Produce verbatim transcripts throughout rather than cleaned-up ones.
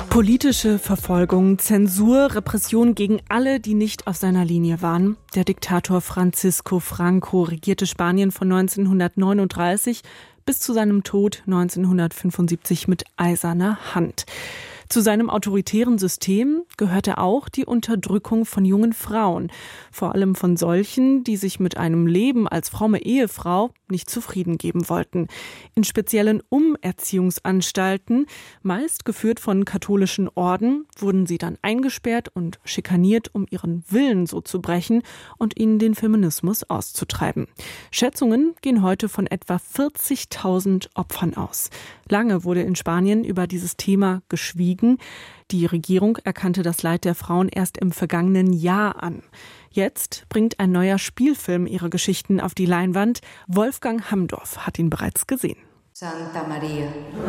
Politische Verfolgung, Zensur, Repression gegen alle, die nicht auf seiner Linie waren. Der Diktator Francisco Franco regierte Spanien von neunzehnhundertneununddreißig bis zu seinem Tod neunzehnhundertfünfundsiebzig mit eiserner Hand. Zu seinem autoritären System gehörte auch die Unterdrückung von jungen Frauen, vor allem von solchen, die sich mit einem Leben als fromme Ehefrau nicht zufrieden geben wollten. In speziellen Umerziehungsanstalten, meist geführt von katholischen Orden, wurden sie dann eingesperrt und schikaniert, um ihren Willen so zu brechen und ihnen den Feminismus auszutreiben. Schätzungen gehen heute von etwa vierzigtausend Opfern aus. Lange wurde in Spanien über dieses Thema geschwiegen. Die Regierung erkannte das Leid der Frauen erst im vergangenen Jahr an. Jetzt bringt ein neuer Spielfilm ihre Geschichten auf die Leinwand. Wolfgang Hamdorf hat ihn bereits gesehen. Santa Maria,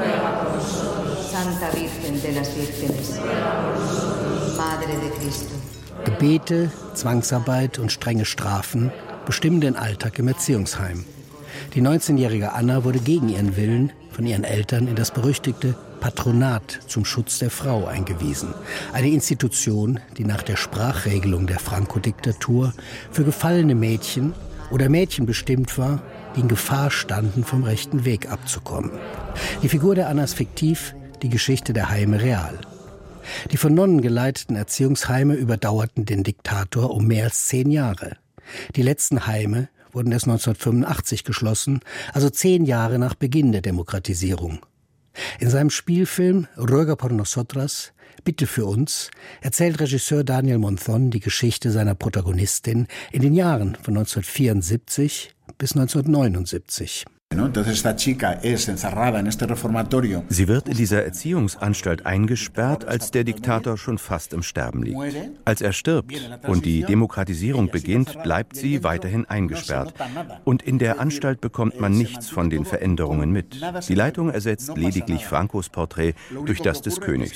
Santa Virgen de las Vírgenes, Madre de Cristo. Gebete, Zwangsarbeit und strenge Strafen bestimmen den Alltag im Erziehungsheim. Die neunzehnjährige Anna wurde gegen ihren Willen von ihren Eltern in das berüchtigte Patronat zum Schutz der Frau eingewiesen. Eine Institution, die nach der Sprachregelung der Franco-Diktatur für gefallene Mädchen oder Mädchen bestimmt war, die in Gefahr standen, vom rechten Weg abzukommen. Die Figur der Anna ist fiktiv, die Geschichte der Heime real. Die von Nonnen geleiteten Erziehungsheime überdauerten den Diktator um mehr als zehn Jahre. Die letzten Heime wurden erst neunzehnhundertfünfundachtzig geschlossen, also zehn Jahre nach Beginn der Demokratisierung. In seinem Spielfilm Ruega por nosotras, Bitte für uns, erzählt Regisseur Daniel Monzón die Geschichte seiner Protagonistin in den Jahren von neunzehnhundertvierundsiebzig bis neunzehnhundertneunundsiebzig. Sie wird in dieser Erziehungsanstalt eingesperrt, als der Diktator schon fast im Sterben liegt. Als er stirbt und die Demokratisierung beginnt, bleibt sie weiterhin eingesperrt. Und in der Anstalt bekommt man nichts von den Veränderungen mit. Die Leitung ersetzt lediglich Francos Porträt durch das des Königs.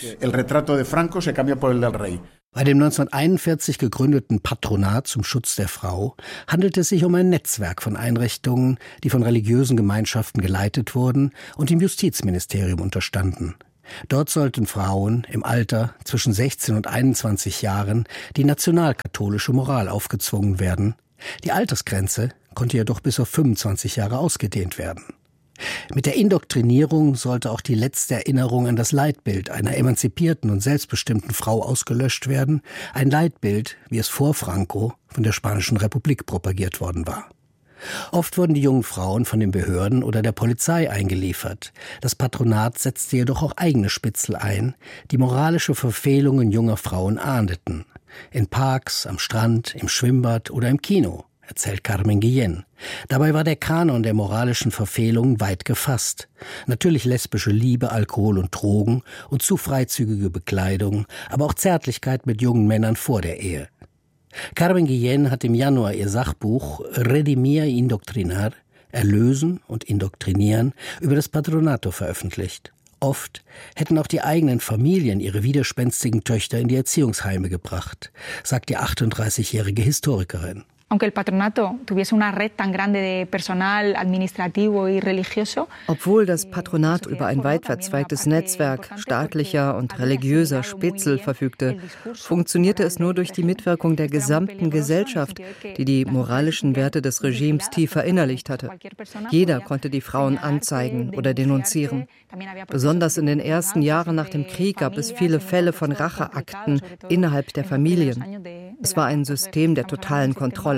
Bei dem neunzehnhunderteinundvierzig gegründeten Patronat zum Schutz der Frau handelt es sich um ein Netzwerk von Einrichtungen, die von religiösen Gemeinschaften geleitet wurden und dem Justizministerium unterstanden. Dort sollten Frauen im Alter zwischen sechzehn und einundzwanzig Jahren die nationalkatholische Moral aufgezwungen werden. Die Altersgrenze konnte jedoch bis auf fünfundzwanzig Jahre ausgedehnt werden. Mit der Indoktrinierung sollte auch die letzte Erinnerung an das Leitbild einer emanzipierten und selbstbestimmten Frau ausgelöscht werden, ein Leitbild, wie es vor Franco von der Spanischen Republik propagiert worden war. Oft wurden die jungen Frauen von den Behörden oder der Polizei eingeliefert. Das Patronat setzte jedoch auch eigene Spitzel ein, die moralische Verfehlungen junger Frauen ahndeten. In Parks, am Strand, im Schwimmbad oder im Kino, erzählt Carmen Guillén. Dabei war der Kanon der moralischen Verfehlungen weit gefasst. Natürlich lesbische Liebe, Alkohol und Drogen und zu freizügige Bekleidung, aber auch Zärtlichkeit mit jungen Männern vor der Ehe. Carmen Guillén hat im Januar ihr Sachbuch Redimir y Indoctrinar, Erlösen und Indoktrinieren, über das Patronato veröffentlicht. Oft hätten auch die eigenen Familien ihre widerspenstigen Töchter in die Erziehungsheime gebracht, sagt die achtunddreißigjährige Historikerin. Aunque el patronato tuviese una red tan grande de personal administrativo y religioso. Obwohl das Patronat über ein weit verzweigtes Netzwerk staatlicher und religiöser Spitzel verfügte, funktionierte es nur durch die Mitwirkung der gesamten Gesellschaft, die die moralischen Werte des Regimes tief verinnerlicht hatte. Jeder konnte die Frauen anzeigen oder denunzieren. Besonders in den ersten Jahren nach dem Krieg gab es viele Fälle von Racheakten innerhalb der Familien. Es war ein System der totalen Kontrolle.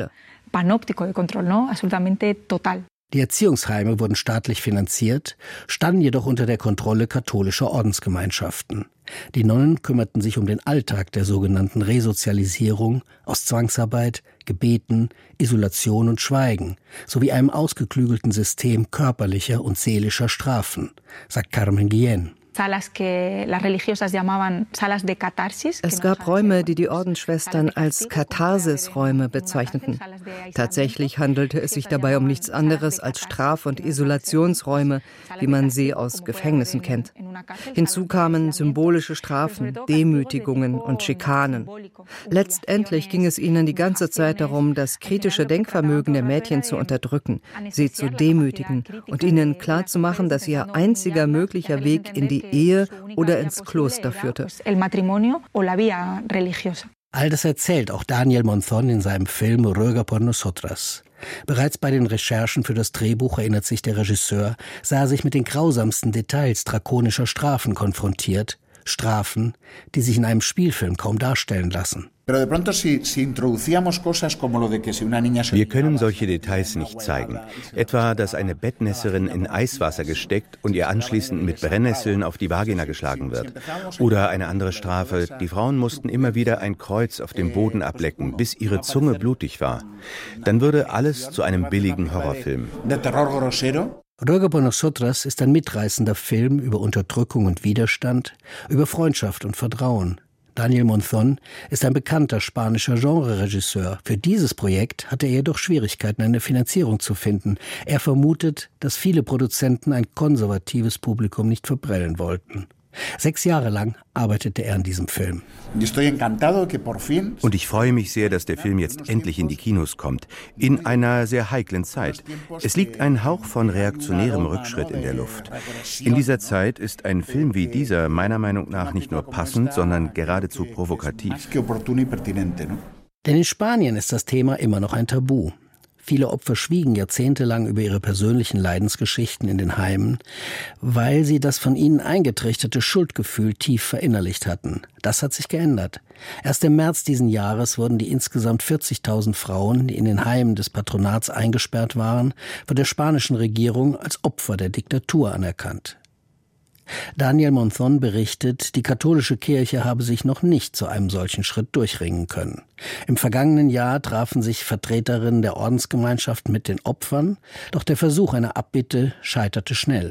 Die Erziehungsheime wurden staatlich finanziert, standen jedoch unter der Kontrolle katholischer Ordensgemeinschaften. Die Nonnen kümmerten sich um den Alltag der sogenannten Resozialisierung aus Zwangsarbeit, Gebeten, Isolation und Schweigen, sowie einem ausgeklügelten System körperlicher und seelischer Strafen, sagt Carmen Guillén. Es gab Räume, die die Ordensschwestern als Katharsisräume bezeichneten. Tatsächlich handelte es sich dabei um nichts anderes als Straf- und Isolationsräume, wie man sie aus Gefängnissen kennt. Hinzu kamen symbolische Strafen, Demütigungen und Schikanen. Letztendlich ging es ihnen die ganze Zeit darum, das kritische Denkvermögen der Mädchen zu unterdrücken, sie zu demütigen und ihnen klarzumachen, dass ihr einziger möglicher Weg in die Ehe oder ins Kloster führte. All das erzählt auch Daniel Monzón in seinem Film Ruega por nosotras. Bereits bei den Recherchen für das Drehbuch, erinnert sich der Regisseur, sah er sich mit den grausamsten Details drakonischer Strafen konfrontiert. Strafen, die sich in einem Spielfilm kaum darstellen lassen. Wir können solche Details nicht zeigen. Etwa, dass eine Bettnässerin in Eiswasser gesteckt und ihr anschließend mit Brennnesseln auf die Vagina geschlagen wird. Oder eine andere Strafe, die Frauen mussten immer wieder ein Kreuz auf dem Boden ablecken, bis ihre Zunge blutig war. Dann würde alles zu einem billigen Horrorfilm. Ruega por nosotras ist ein mitreißender Film über Unterdrückung und Widerstand, über Freundschaft und Vertrauen. Daniel Monzón ist ein bekannter spanischer Genre-Regisseur. Für dieses Projekt hatte er jedoch Schwierigkeiten, eine Finanzierung zu finden. Er vermutet, dass viele Produzenten ein konservatives Publikum nicht verprellen wollten. Sechs Jahre lang arbeitete er an diesem Film. Und ich freue mich sehr, dass der Film jetzt endlich in die Kinos kommt. In einer sehr heiklen Zeit. Es liegt ein Hauch von reaktionärem Rückschritt in der Luft. In dieser Zeit ist ein Film wie dieser meiner Meinung nach nicht nur passend, sondern geradezu provokativ. Denn in Spanien ist das Thema immer noch ein Tabu. Viele Opfer schwiegen jahrzehntelang über ihre persönlichen Leidensgeschichten in den Heimen, weil sie das von ihnen eingetrichterte Schuldgefühl tief verinnerlicht hatten. Das hat sich geändert. Erst im März diesen Jahres wurden die insgesamt vierzigtausend Frauen, die in den Heimen des Patronats eingesperrt waren, von der spanischen Regierung als Opfer der Diktatur anerkannt. Daniel Monzón berichtet, die katholische Kirche habe sich noch nicht zu einem solchen Schritt durchringen können. Im vergangenen Jahr trafen sich Vertreterinnen der Ordensgemeinschaft mit den Opfern, doch der Versuch einer Abbitte scheiterte schnell.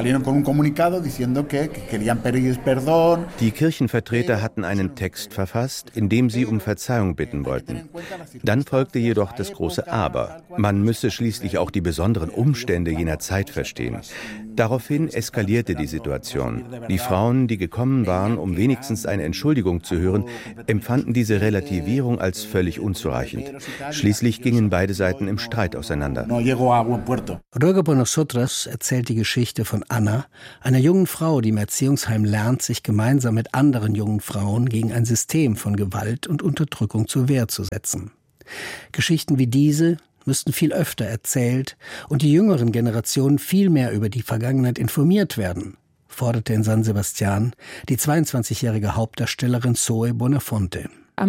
Die Kirchenvertreter hatten einen Text verfasst, in dem sie um Verzeihung bitten wollten. Dann folgte jedoch das große Aber. Man müsse schließlich auch die besonderen Umstände jener Zeit verstehen. Daraufhin eskalierte die Situation. Die Frauen, die gekommen waren, um wenigstens eine Entschuldigung zu hören, empfanden diese Relativierung als völlig unzureichend. Schließlich gingen beide Seiten im Streit auseinander. Ruega por nosotras erzählt die Geschichte von Anna, einer jungen Frau, die im Erziehungsheim lernt, sich gemeinsam mit anderen jungen Frauen gegen ein System von Gewalt und Unterdrückung zur Wehr zu setzen. Geschichten wie diese müssten viel öfter erzählt und die jüngeren Generationen viel mehr über die Vergangenheit informiert werden, forderte in San Sebastián die zweiundzwanzigjährige Hauptdarstellerin Zoe Bonafonte.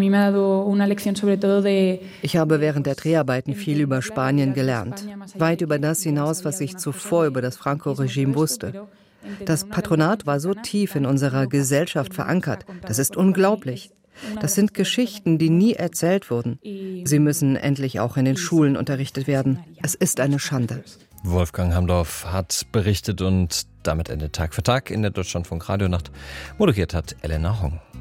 Ich habe während der Dreharbeiten viel über Spanien gelernt, weit über das hinaus, was ich zuvor über das Franco-Regime wusste. Das Patronat war so tief in unserer Gesellschaft verankert, das ist unglaublich. Das sind Geschichten, die nie erzählt wurden. Sie müssen endlich auch in den Schulen unterrichtet werden. Es ist eine Schande. Wolfgang Hamdorf hat berichtet und damit endet Tag für Tag in der Deutschlandfunk Radionacht. Moderiert hat Elena Hong.